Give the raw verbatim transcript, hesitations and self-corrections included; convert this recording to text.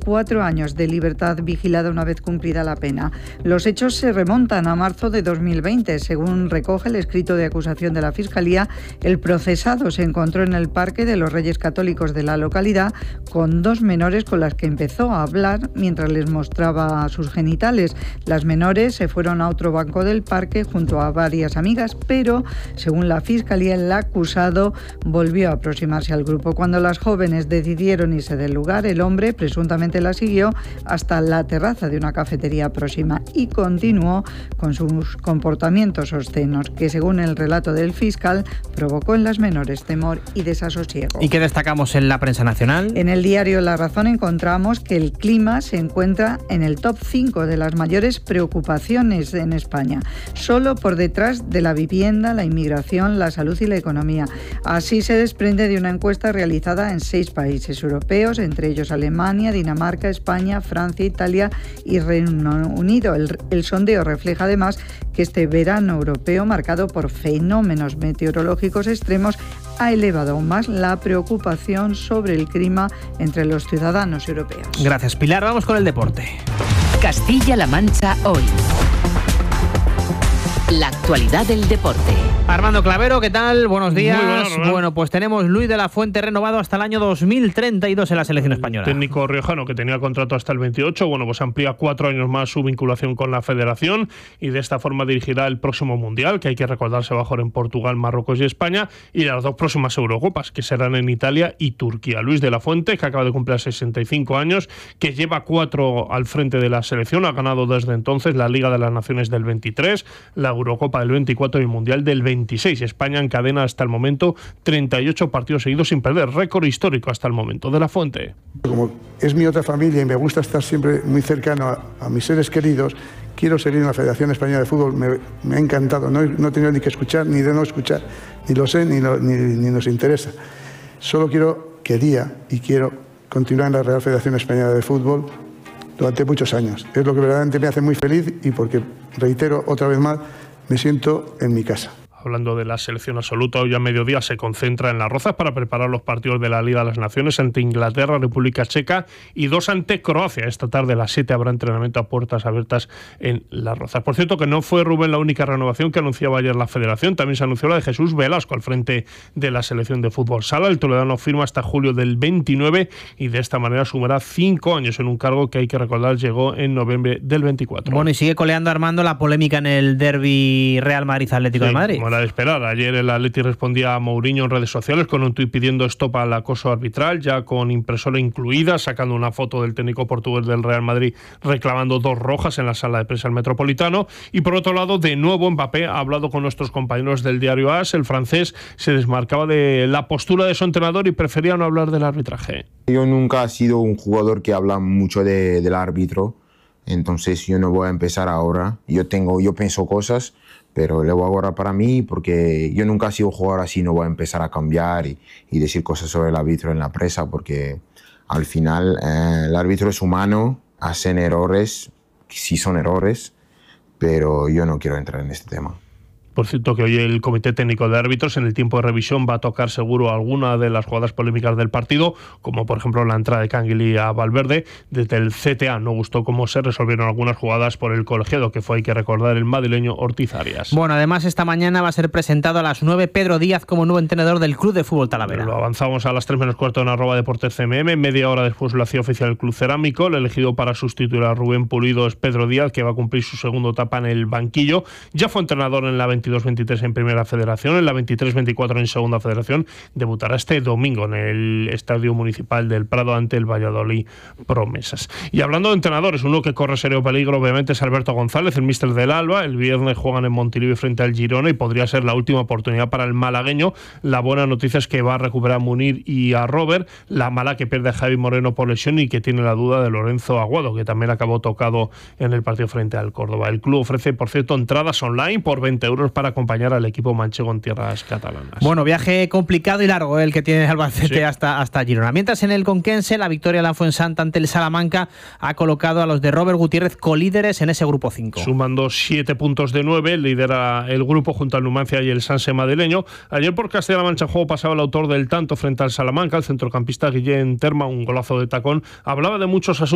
cuatro años de libertad vigilada una vez cumplida la pena. Los hechos se remontan a marzo de dos mil veinte. Según recoge el escrito de acusación de la Fiscalía, el procesado se encontró en el Parque de los Reyes Católicos de la localidad con dos menores con las que empezó a hablar mientras les mostraba sus genitales. Las menores se fueron a otro banco del parque junto a varias amigas, pero, según la Fiscalía, el acusado volvió a aproximarse al grupo. Cuando las jóvenes decidieron irse del lugar, el hombre presuntamente la siguió hasta la terraza de una cafetería próxima y continuó con sus comportamientos obscenos, que según el relato del fiscal provocó en las menores temor y desasosiego. ¿Y qué destacamos en la prensa nacional? En el diario La Razón encontramos que el clima se encuentra en el top cinco de las mayores preocupaciones en España, solo por detrás de la vivienda, la inmigración, la salud y la economía. Así se desprende de una encuesta realizada en seis países europeos, entre ellos Alemania, Dinamarca, España, Francia, Italia y Reino Unido. El, el sondeo refleja además que este verano europeo, marcado por fenómenos meteorológicos extremos, ha elevado aún más la preocupación sobre el clima entre los ciudadanos europeos. Gracias, Pilar. Vamos con el deporte. Castilla-La Mancha hoy. La actualidad del deporte. Armando Clavero, ¿qué tal? Buenos días. Muy bueno, ¿no? Bueno, pues tenemos Luis de la Fuente renovado hasta el año dos mil treinta y dos en la selección española. El técnico riojano, que tenía contrato hasta el veintiocho, bueno, pues amplía cuatro años más su vinculación con la federación y de esta forma dirigirá el próximo Mundial, que hay que recordar se va a jugar en Portugal, Marruecos y España, y las dos próximas Eurocopas, que serán en Italia y Turquía. Luis de la Fuente, que acaba de cumplir sesenta y cinco años, que lleva cuatro al frente de la selección, ha ganado desde entonces la Liga de las Naciones del veintitrés, la Eurocopa del veinticuatro y el Mundial del veintiséis. España encadena hasta el momento treinta y ocho partidos seguidos sin perder, récord histórico hasta el momento. De la Fuente. Como es mi otra familia y me gusta estar siempre muy cercano a, a mis seres queridos, quiero seguir en la Federación Española de Fútbol. Me, me ha encantado, no, no he tenido ni que escuchar, ni de no escuchar, ni lo sé, ni, lo, ni, ni nos interesa. Solo quiero, quería y quiero continuar en la Real Federación Española de Fútbol durante muchos años. Es lo que verdaderamente me hace muy feliz y porque, reitero otra vez más, me siento en mi casa. Hablando de la selección absoluta, hoy a mediodía se concentra en Las Rozas para preparar los partidos de la Liga de las Naciones ante Inglaterra, República Checa y dos ante Croacia. Esta tarde a las siete habrá entrenamiento a puertas abiertas en Las Rozas. Por cierto, que no fue Rubén la única renovación que anunciaba ayer la Federación. También se anunció la de Jesús Velasco al frente de la selección de fútbol sala. El toledano firma hasta julio del veintinueve y de esta manera sumará cinco años en un cargo que hay que recordar llegó en noviembre del veinticuatro. Bueno, y sigue coleando, Armando, la polémica en el derbi Real Madrid-Atlético sí, de Madrid. Como era de esperar. Ayer el Atleti respondía a Mourinho en redes sociales con un tuit pidiendo stop al acoso arbitral, ya con impresora incluida, sacando una foto del técnico portugués del Real Madrid reclamando dos rojas en la sala de prensa del Metropolitano. Y por otro lado, de nuevo Mbappé ha hablado con nuestros compañeros del diario A S. El francés se desmarcaba de la postura de su entrenador y prefería no hablar del arbitraje. Yo nunca he sido un jugador que habla mucho de, del árbitro, entonces yo no voy a empezar ahora. Yo tengo, yo pienso cosas, pero le voy a guardar para mí porque yo nunca he sido jugador así, no voy a empezar a cambiar y, y decir cosas sobre el árbitro en la prensa porque al final eh, el árbitro es humano, hacen errores, sí son errores, pero yo no quiero entrar en este tema. Por cierto, que hoy el Comité Técnico de Árbitros en el tiempo de revisión va a tocar seguro alguna de las jugadas polémicas del partido, como por ejemplo la entrada de Canguilí a Valverde. Desde el C T A no gustó cómo se resolvieron algunas jugadas por el colegiado, que fue, hay que recordar, el madrileño Ortiz Arias. Bueno, además esta mañana va a ser presentado a las nueve Pedro Díaz como nuevo entrenador del Club de Fútbol Talavera. Lo avanzamos a las tres menos cuarto en arroba Deportes C M M. Media hora después lo hacía oficial el Club Cerámico. El elegido para sustituir a Rubén Pulido es Pedro Díaz, que va a cumplir su segunda etapa en el banquillo. Ya fue entrenador en la veintidós veintitrés en Primera Federación, en la veintitrés veinticuatro en Segunda Federación. Debutará este domingo en el Estadio Municipal del Prado ante el Valladolid Promesas. Y hablando de entrenadores, uno que corre serio peligro obviamente es Alberto González, el míster del Alba. El viernes juegan en Montilivi frente al Girona y podría ser la última oportunidad para el malagueño. La buena noticia es que va a recuperar a Munir y a Robert. La mala que pierde a Javi Moreno por lesión y que tiene la duda de Lorenzo Aguado, que también acabó tocado en el partido frente al Córdoba. El club ofrece, por cierto, entradas online por veinte euros para acompañar al equipo manchego en tierras catalanas. Bueno, viaje complicado y largo el que tiene Albacete sí. hasta, hasta Girona. Mientras en el Conquense, la victoria de la Fuensanta ante el Salamanca ha colocado a los de Robert Gutiérrez colíderes en ese grupo cinco. Sumando siete puntos de nueve, lidera el grupo junto al Numancia y el Sanse madrileño. Ayer por Castilla-La Mancha en juego pasaba el autor del tanto frente al Salamanca, el centrocampista Guillén Terma, un golazo de tacón. Hablaba de muchos asuntos